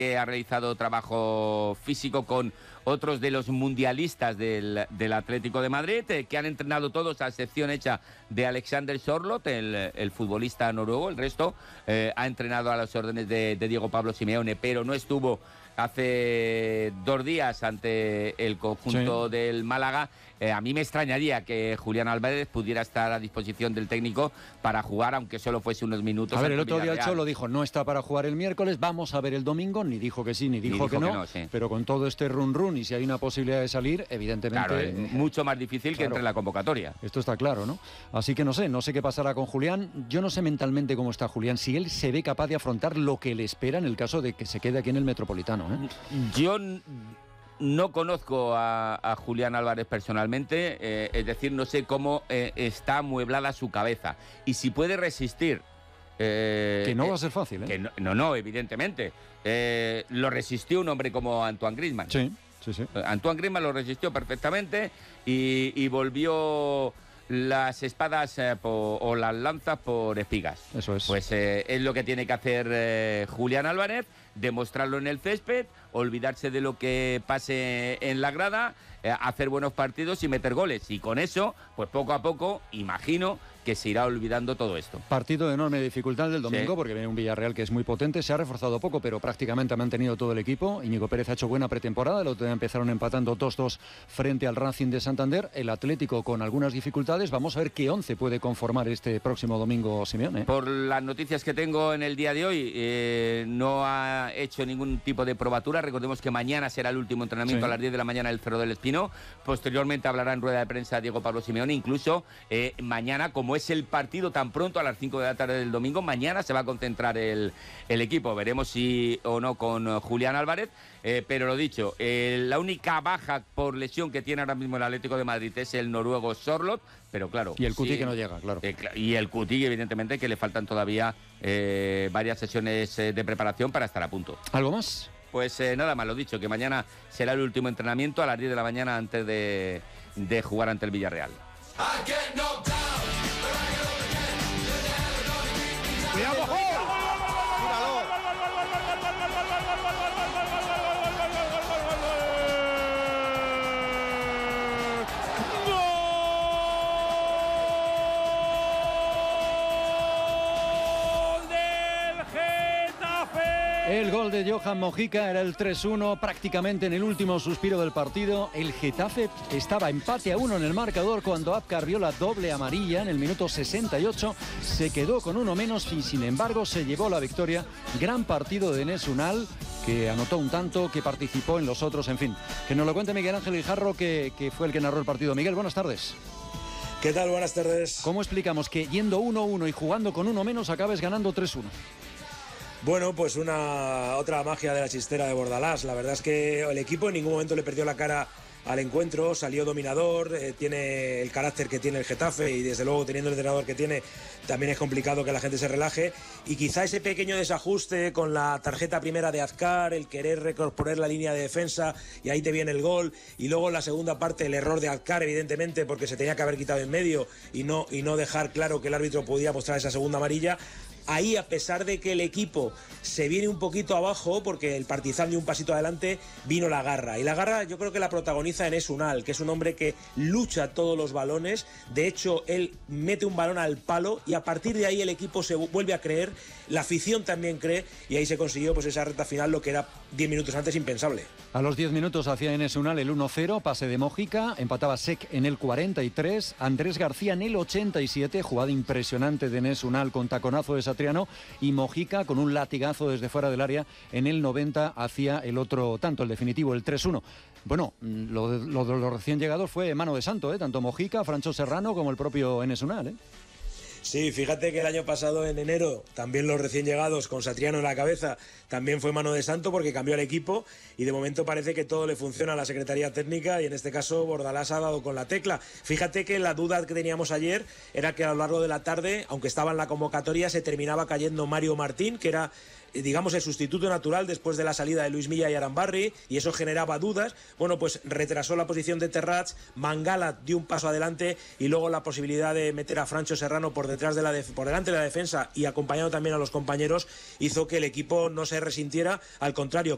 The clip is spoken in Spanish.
ha realizado trabajo físico con otros de los mundialistas del Atlético de Madrid, que han entrenado todos, a excepción hecha de Alexander Sørloth, el futbolista noruego. El resto ha entrenado a las órdenes de Diego Pablo Simeone, pero no estuvo hace 2 días ante el conjunto del Málaga. A mí me extrañaría que Julián Álvarez pudiera estar a disposición del técnico para jugar, aunque solo fuese unos minutos. A ver, el otro día el Cholo dijo, no está para jugar el miércoles, vamos a ver el domingo, ni dijo que sí, ni dijo que no, sí. Pero con todo este run y si hay una posibilidad de salir, evidentemente... Claro, es mucho más difícil que entre en la convocatoria. Esto está claro, ¿no? Así que no sé qué pasará con Julián. Yo no sé mentalmente cómo está Julián, si él se ve capaz de afrontar lo que le espera en el caso de que se quede aquí en el Metropolitano, ¿eh? Yo no conozco a Julián Álvarez personalmente, es decir, no sé cómo está amueblada su cabeza y si puede resistir. Que no va a ser fácil, ¿eh? Que no, evidentemente. Lo resistió un hombre como Antoine Griezmann. Sí. Antoine Griezmann lo resistió perfectamente y volvió las espadas o las lanzas por espigas. Eso es. Pues es lo que tiene que hacer Julián Álvarez, demostrarlo en el césped, olvidarse de lo que pase en la grada, hacer buenos partidos y meter goles. Y con eso, pues poco a poco, imagino que se irá olvidando todo esto. Partido de enorme dificultad del domingo, porque viene un Villarreal que es muy potente, se ha reforzado poco, pero prácticamente ha mantenido todo el equipo. Íñigo Pérez ha hecho buena pretemporada, el otro día empezaron empatando 2-2 frente al Racing de Santander, el Atlético con algunas dificultades. Vamos a ver qué 11 puede conformar este próximo domingo Simeone. Por las noticias que tengo en el día de hoy, no ha hecho ningún tipo de probatura. Recordemos que mañana será el último entrenamiento a las 10 de la mañana en el Cerro del Espino. Posteriormente hablará en rueda de prensa Diego Pablo Simeone. Incluso mañana, como es el partido tan pronto a las 5 de la tarde del domingo, mañana se va a concentrar el equipo. Veremos si o no con Julián Álvarez, pero lo dicho, la única baja por lesión que tiene ahora mismo el Atlético de Madrid es el noruego Sørloth, pero claro... Y el Cuti que no llega, claro. Y el Cuti, evidentemente, que le faltan todavía varias sesiones de preparación para estar a punto. ¿Algo más? Pues nada más, lo dicho, que mañana será el último entrenamiento a las 10 de la mañana antes de jugar ante el Villarreal. ¡Cuidado, gol! El gol de Johan Mojica era el 3-1, prácticamente en el último suspiro del partido. El Getafe estaba empate a 1 en el marcador cuando Abkar vio la doble amarilla en el minuto 68. Se quedó con uno menos y, sin embargo, se llevó la victoria. Gran partido de Enes Unal, que anotó un tanto, que participó en los otros, en fin. Que nos lo cuente Miguel Ángel Guijarro, que fue el que narró el partido. Miguel, buenas tardes. ¿Qué tal? Buenas tardes. ¿Cómo explicamos que yendo 1-1 y jugando con uno menos acabes ganando 3-1? Bueno, pues otra magia de la chistera de Bordalás. La verdad es que el equipo en ningún momento le perdió la cara al encuentro, salió dominador, tiene el carácter que tiene el Getafe y desde luego teniendo el entrenador que tiene también es complicado que la gente se relaje y quizá ese pequeño desajuste con la tarjeta primera de Azcar, el querer recomponer la línea de defensa y ahí te viene el gol y luego en la segunda parte el error de Azcar evidentemente porque se tenía que haber quitado en medio y no dejar claro que el árbitro podía mostrar esa segunda amarilla. Ahí, a pesar de que el equipo se viene un poquito abajo, porque el Partizan dio un pasito adelante, vino la garra. Y la garra yo creo que la protagoniza Enes Unal, que es un hombre que lucha todos los balones. De hecho, él mete un balón al palo y a partir de ahí el equipo se vuelve a creer, la afición también cree, y ahí se consiguió pues esa recta final, lo que era 10 minutos antes impensable. A los 10 minutos hacía Enes Unal el 1-0, pase de Mojica, empataba Sek en el 43, Andrés García en el 87, jugada impresionante de Enes Unal con taconazo de Satriano, y Mojica con un latigazo desde fuera del área en el 90 hacía el otro tanto, el definitivo, el 3-1. Bueno, lo de los recién llegados fue mano de santo, tanto Mojica, Francho Serrano como el propio Enes Unal, Sí, fíjate que el año pasado en enero también los recién llegados con Satriano en la cabeza también fue mano de santo porque cambió el equipo y de momento parece que todo le funciona a la Secretaría Técnica y en este caso Bordalás ha dado con la tecla. Fíjate que la duda que teníamos ayer era que a lo largo de la tarde, aunque estaba en la convocatoria, se terminaba cayendo Mario Martín, que era digamos el sustituto natural después de la salida de Luis Milla y Arambarri y eso generaba dudas. Bueno, pues retrasó la posición de Terrats, Mangala dio un paso adelante y luego la posibilidad de meter a Francho Serrano por delante de la defensa y acompañando también a los compañeros hizo que el equipo no se resintiera, al contrario,